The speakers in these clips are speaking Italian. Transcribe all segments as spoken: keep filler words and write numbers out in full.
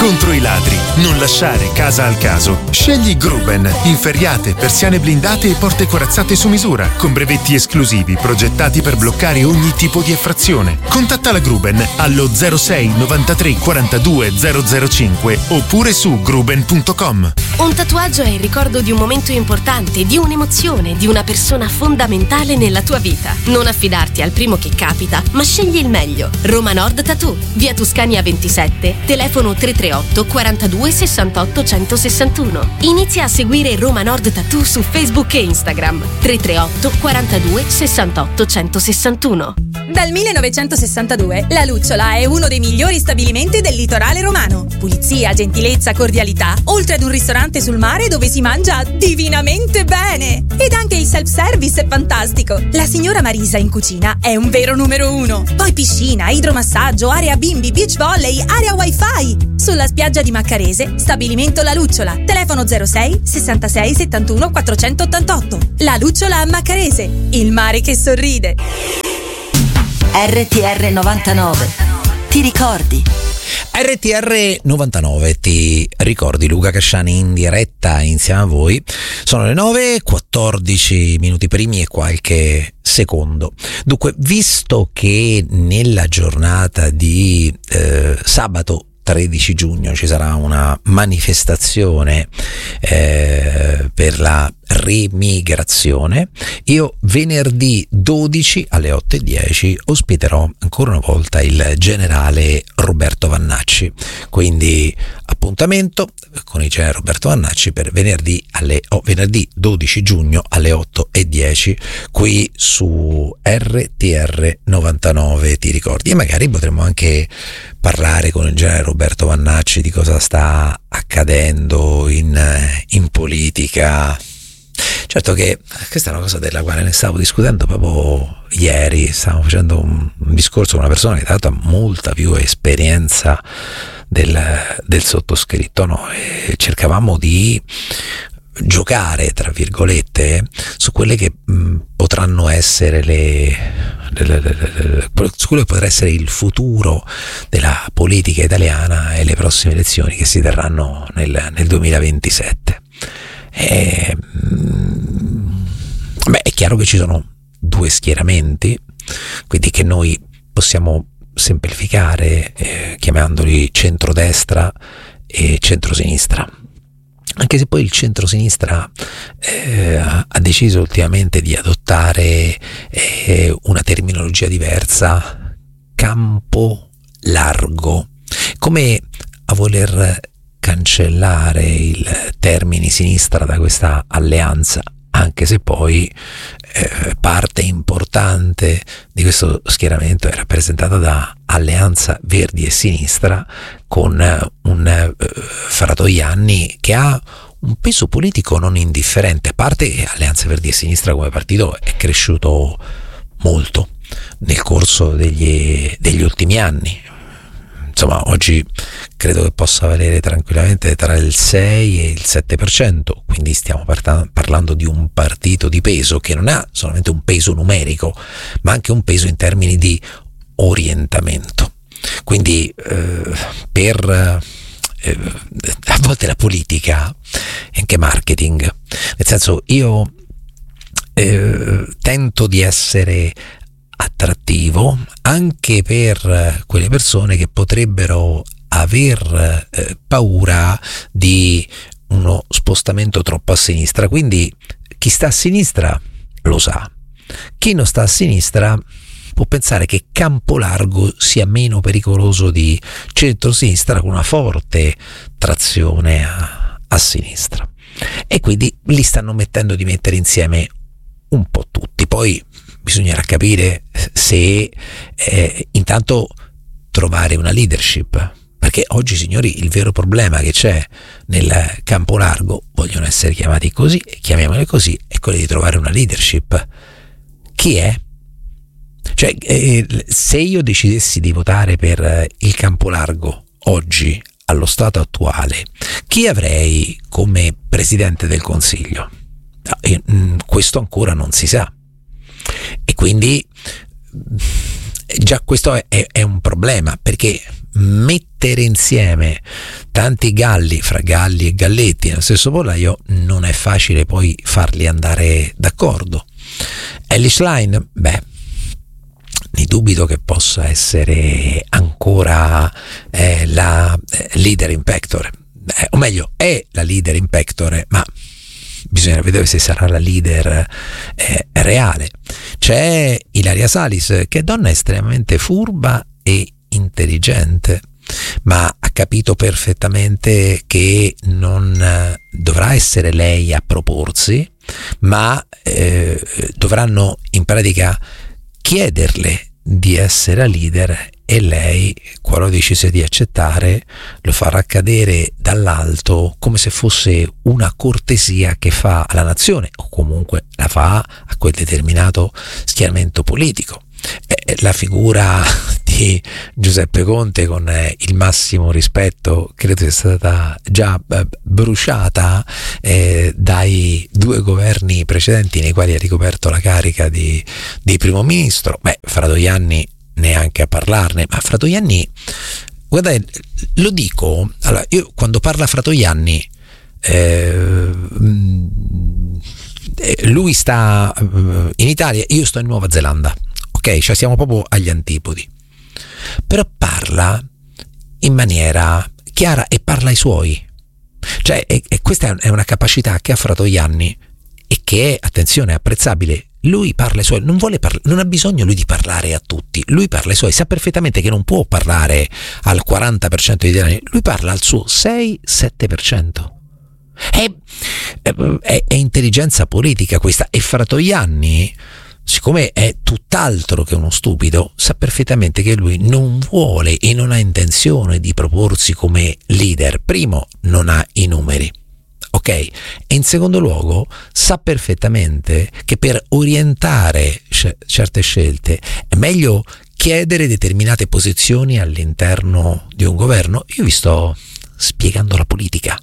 Contro i ladri, non lasciare casa al caso. Scegli Gruben, inferriate, persiane blindate e porte corazzate su misura, con brevetti esclusivi progettati per bloccare ogni tipo di effrazione. Contatta la Gruben allo zero sei novantatré quarantadue zero zero cinque oppure su gruben punto com. Un tatuaggio è il ricordo di un momento importante, di un'emozione, di una persona fondamentale nella tua vita. Non affidarti al primo che capita, ma scegli il meglio. Roma Nord Tattoo, via Tuscania ventisette, telefono tre tre otto quarantadue sessantotto centosessantuno. Inizia a seguire Roma Nord Tattoo su Facebook e Instagram. tre tre otto quarantadue sessantotto centosessantuno. Dal millenovecentosessantadue la Lucciola è uno dei migliori stabilimenti del litorale romano. Pulizia, gentilezza, cordialità, oltre ad un ristorante sul mare dove si mangia divinamente bene. Ed anche il self-service è fantastico. La signora Marisa in cucina è un vero numero uno. Poi piscina, idromassaggio, area bimbi, beach volley, area wifi. Sulla spiaggia di Maccarese, stabilimento La Lucciola. Telefono zero sei sessantasei settantuno quattrocentottantotto. La Lucciola a Maccarese, il mare che sorride. R T R novantanove, ti ricordi? R T R novantanove, ti ricordi? Luca Casciani in diretta insieme a voi. Sono le nove e quattordici minuti primi e qualche secondo. Dunque, visto che nella giornata di eh, sabato tredici giugno ci sarà una manifestazione eh, per la remigrazione, io venerdì dodici alle otto e dieci ospiterò ancora una volta il generale Roberto Vannacci, quindi appuntamento con il generale Roberto Vannacci per venerdì, alle, oh, venerdì dodici giugno alle otto e dieci qui su R T R novantanove, ti ricordi? E magari potremmo anche parlare con il generale Roberto Vannacci di cosa sta accadendo in, in politica. Certo che questa è una cosa della quale ne stavo discutendo proprio ieri, stavo facendo un, un discorso con una persona che tra l'altro ha molta più esperienza del, del sottoscritto, no? E cercavamo di giocare, tra virgolette, su quelle che mh, potranno essere le, le, le, le, le su quello che potrà essere il futuro della politica italiana e le prossime elezioni che si terranno nel, nel duemilaventisette. E, beh, è chiaro che ci sono due schieramenti, quindi che noi possiamo semplificare eh, chiamandoli centrodestra e centrosinistra, anche se poi il centrosinistra eh, ha deciso ultimamente di adottare eh, una terminologia diversa, campo largo, come a voler cancellare il termine sinistra da questa alleanza, anche se poi eh, parte importante di questo schieramento è rappresentata da Alleanza Verdi e Sinistra, con eh, un eh, Fratoianni che ha un peso politico non indifferente, a parte che Alleanza Verdi e Sinistra come partito è cresciuto molto nel corso degli, degli ultimi anni. Insomma, oggi credo che possa valere tranquillamente tra il sei e il sette per cento, quindi stiamo parta- parlando di un partito di peso che non ha solamente un peso numerico, ma anche un peso in termini di orientamento. Quindi eh, per eh, a volte la politica è anche marketing, nel senso, io eh, tento di essere attrattivo anche per quelle persone che potrebbero aver eh, paura di uno spostamento troppo a sinistra. Quindi chi sta a sinistra lo sa, chi non sta a sinistra può pensare che Campolargo sia meno pericoloso di centrosinistra con una forte trazione a, a sinistra, e quindi li stanno mettendo di mettere insieme un po' tutti. Poi bisognerà capire se eh, intanto trovare una leadership, perché oggi, signori, il vero problema che c'è nel campo largo, vogliono essere chiamati così, chiamiamoli così, è quello di trovare una leadership. Chi è? Cioè, eh, se io decidessi di votare per il campo largo oggi, allo stato attuale, chi avrei come presidente del Consiglio? No, io, mh, questo ancora non si sa. E quindi già questo è, è un problema, perché mettere insieme tanti galli, fra galli e galletti nello stesso pollaio, non è facile poi farli andare d'accordo. Elly Schlein, beh, ne dubito che possa essere ancora eh, la eh, leader in pectore, eh, o meglio è la leader in pectore, ma bisogna vedere se sarà la leader eh, reale. C'è Ilaria Salis, che è donna estremamente furba e intelligente, ma ha capito perfettamente che non eh, dovrà essere lei a proporsi, ma eh, dovranno in pratica chiederle di essere la leader, e lei, qualora decise di accettare, lo farà cadere dall'alto come se fosse una cortesia che fa alla nazione, o comunque la fa a quel determinato schieramento politico. La figura di Giuseppe Conte, con il massimo rispetto, credo sia stata già bruciata eh, dai due governi precedenti nei quali ha ricoperto la carica di, di primo ministro. Beh, Fratoianni neanche a parlarne, ma Fratoianni, guardate, lo dico, allora, io quando parla Fratoianni, eh, lui sta in Italia, io sto in Nuova Zelanda, ok, cioè siamo proprio agli antipodi, però parla in maniera chiara e parla ai suoi, cioè e, e questa è una capacità che ha Fratoianni e che è, attenzione, apprezzabile. Lui parla ai suoi, non vuole parla- non ha bisogno lui di parlare a tutti, lui parla ai suoi, sa perfettamente che non può parlare al quaranta per cento degli italiani, lui parla al suo sei sette per cento. È, è, è intelligenza politica questa, e Fratoianni, siccome è tutt'altro che uno stupido, sa perfettamente che lui non vuole e non ha intenzione di proporsi come leader. Primo, non ha i numeri, ok? E in secondo luogo sa perfettamente che per orientare c- certe scelte è meglio chiedere determinate posizioni all'interno di un governo. Io vi sto spiegando la politica.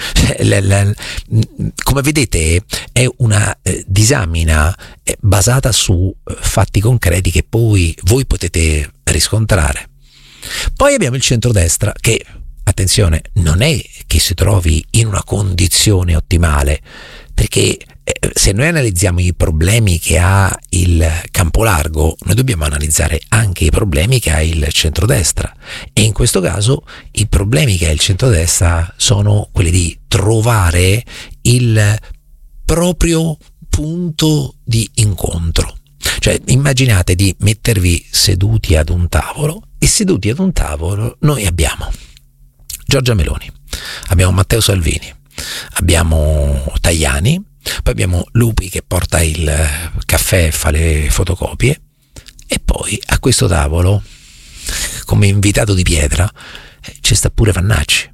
Come vedete è una eh, disamina eh, basata su eh, fatti concreti che poi voi potete riscontrare. Poi abbiamo il centrodestra che, attenzione, non è che si trovi in una condizione ottimale, perché eh, se noi analizziamo i problemi che ha il campo largo, noi dobbiamo analizzare anche i problemi che ha il centrodestra, e in questo caso i problemi che ha il centrodestra sono quelli di trovare il proprio punto di incontro. Cioè, immaginate di mettervi seduti ad un tavolo, e seduti ad un tavolo noi abbiamo Giorgia Meloni, abbiamo Matteo Salvini, abbiamo Tajani, poi abbiamo Lupi che porta il caffè e fa le fotocopie, e poi a questo tavolo, come invitato di pietra, c'è sta pure Vannacci.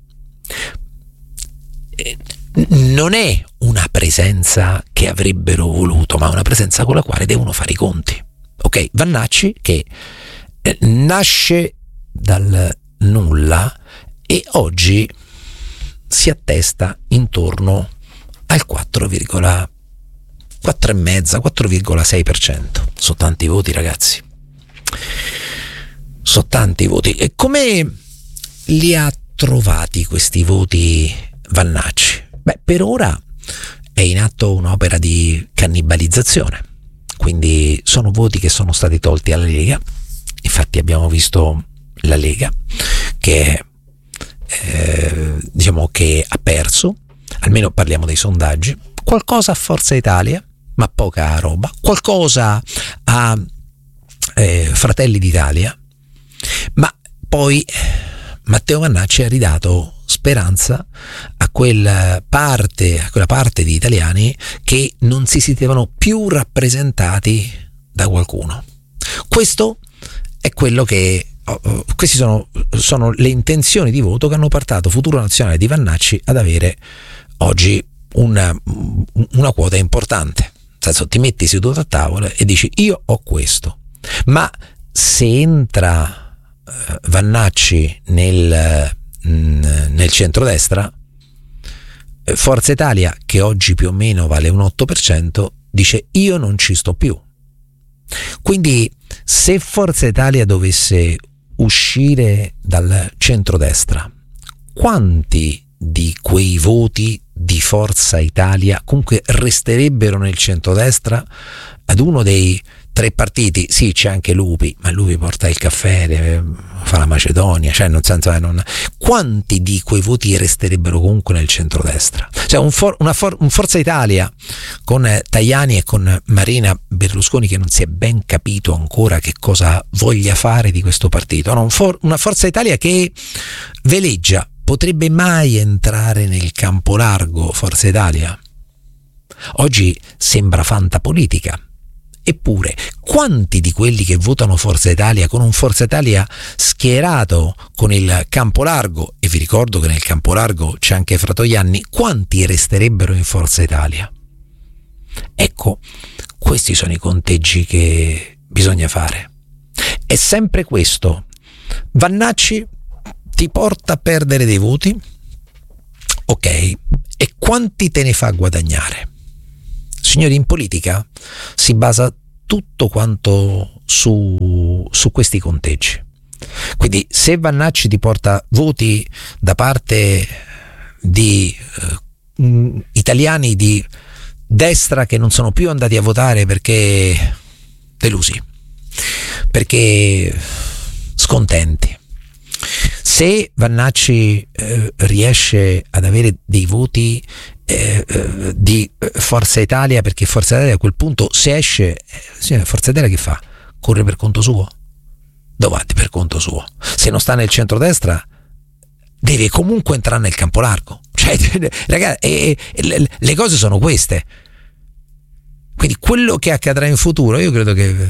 Non è una presenza che avrebbero voluto, ma una presenza con la quale devono fare i conti. Ok, Vannacci che nasce dal nulla e oggi si attesta intorno al quattro virgola quattro e mezzo, quattro virgola sei per cento. Sono tanti voti, ragazzi. Sono tanti voti. E come li ha trovati questi voti Vannacci? Beh, per ora è in atto un'opera di cannibalizzazione, quindi sono voti che sono stati tolti alla Lega. Infatti abbiamo visto la Lega che eh, diciamo che ha perso, almeno parliamo dei sondaggi, qualcosa a Forza Italia, ma poca roba, qualcosa a eh, Fratelli d'Italia, ma poi Matteo Vannacci ha ridato speranza a quella parte, a quella parte di italiani che non si sentivano più rappresentati da qualcuno. Questo è quello che oh, questi sono, sono le intenzioni di voto che hanno portato Futuro Nazionale di Vannacci ad avere oggi una, una quota importante. Nel senso, ti metti seduto a tavola e dici io ho questo, ma se entra uh, Vannacci nel nel centrodestra, Forza Italia, che oggi più o meno vale un otto per cento, dice io non ci sto più. Quindi se Forza Italia dovesse uscire dal centrodestra, quanti di quei voti di Forza Italia comunque resterebbero nel centrodestra ad uno dei tre partiti? Sì, c'è anche Lupi, ma Lupi porta il caffè, deve, fa la Macedonia, cioè non senso, non, quanti di quei voti resterebbero comunque nel centrodestra? Cioè un, for, una for, un Forza Italia con Tajani e con Marina Berlusconi che non si è ben capito ancora che cosa voglia fare di questo partito, no, un for, una Forza Italia che veleggia. Potrebbe mai entrare nel campo largo Forza Italia? Oggi sembra fantapolitica. Eppure, quanti di quelli che votano Forza Italia con un Forza Italia schierato con il campo largo, e vi ricordo che nel campo largo c'è anche Fratoianni, quanti resterebbero in Forza Italia? Ecco, questi sono i conteggi che bisogna fare. È sempre questo. Vannacci ti porta a perdere dei voti, ok, e quanti te ne fa guadagnare? Signori, in politica si basa tutto quanto su, su questi conteggi. Quindi se Vannacci ti porta voti da parte di eh, italiani di destra che non sono più andati a votare perché delusi, perché scontenti, se Vannacci eh, riesce ad avere dei voti eh, eh, di Forza Italia, perché Forza Italia a quel punto se esce, eh, Forza Italia che fa? Corre per conto suo? Dove va per conto suo? Se non sta nel centrodestra deve comunque entrare nel campo largo, cioè ragazzi, e, e, le, le cose sono queste. Quindi quello che accadrà in futuro, io credo che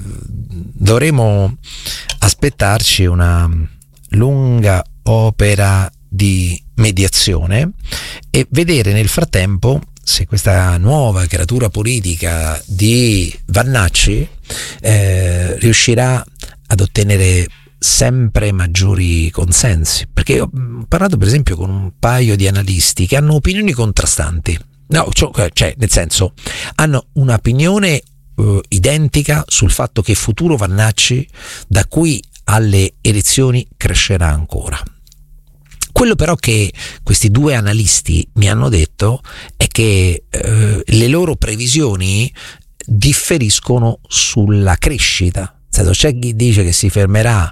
dovremo aspettarci una lunga opera di mediazione e vedere nel frattempo se questa nuova creatura politica di Vannacci eh, riuscirà ad ottenere sempre maggiori consensi, perché ho parlato per esempio con un paio di analisti che hanno opinioni contrastanti, no, cioè, cioè nel senso hanno un'opinione uh, identica sul fatto che futuro Vannacci da qui alle elezioni crescerà ancora. Quello però che questi due analisti mi hanno detto è che eh, le loro previsioni differiscono sulla crescita. C'è chi dice che si fermerà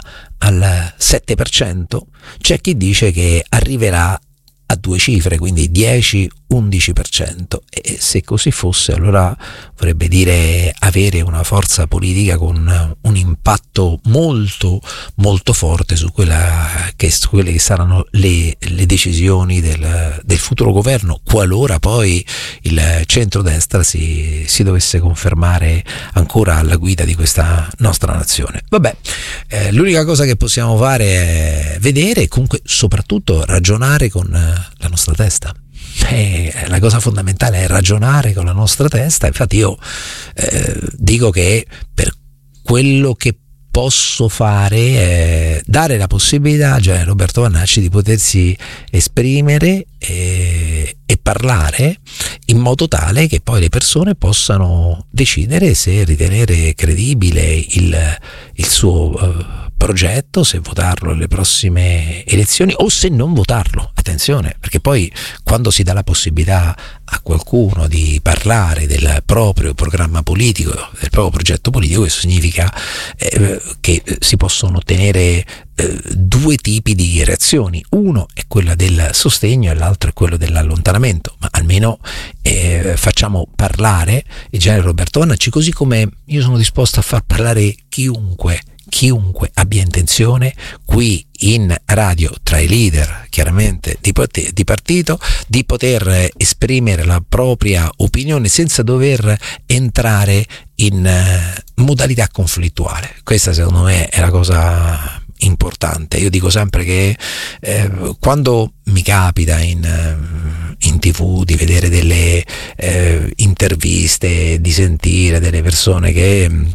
al sette per cento, c'è chi dice che arriverà a due cifre, quindi dieci undici per cento, e se così fosse allora vorrebbe dire avere una forza politica con un impatto molto molto forte su quella che, su quelle che saranno le, le decisioni del, del futuro governo, qualora poi il centrodestra si, si dovesse confermare ancora alla guida di questa nostra nazione. Vabbè, eh, l'unica cosa che possiamo fare è vedere e comunque soprattutto ragionare con la nostra testa. Eh, la cosa fondamentale è ragionare con la nostra testa. Infatti io eh, dico che per quello che posso fare è dare la possibilità a Gianni Roberto Vannacci di potersi esprimere e, e parlare in modo tale che poi le persone possano decidere se ritenere credibile il, il suo uh, progetto, se votarlo alle prossime elezioni o se non votarlo. Attenzione, perché poi quando si dà la possibilità a qualcuno di parlare del proprio programma politico, del proprio progetto politico, questo significa eh, che si possono ottenere eh, due tipi di reazioni. Uno è quella del sostegno e l'altro è quello dell'allontanamento, ma almeno eh, facciamo parlare il generale Roberto Vannacci, così come io sono disposto a far parlare chiunque chiunque abbia intenzione qui in radio, tra i leader chiaramente di, pot- di partito, di poter esprimere la propria opinione senza dover entrare in uh, modalità conflittuale. Questa secondo me è la cosa importante. Io dico sempre che eh, quando mi capita in, in tv di vedere delle eh, interviste, di sentire delle persone che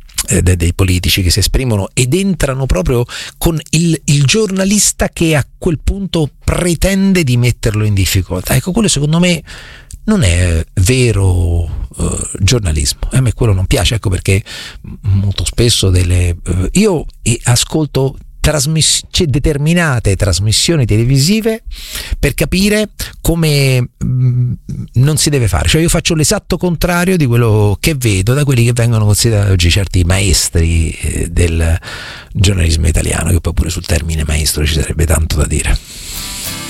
dei politici che si esprimono ed entrano proprio con il, il giornalista che a quel punto pretende di metterlo in difficoltà, ecco, quello secondo me non è vero uh, giornalismo, a me quello non piace, ecco perché molto spesso delle uh, io ascolto trasmiss- c'è determinate trasmissioni televisive per capire come mh, non si deve fare. Cioè io faccio l'esatto contrario di quello che vedo da quelli che vengono considerati oggi certi maestri eh, del giornalismo italiano, che poi pure sul termine maestro ci sarebbe tanto da dire.